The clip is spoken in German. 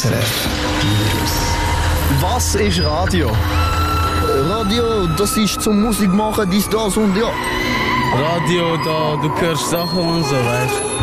SRF News. Was ist Radio? Radio, das ist zum Musik machen, dies, das und ja. Radio, da, du hörst Sachen und so, weißt du.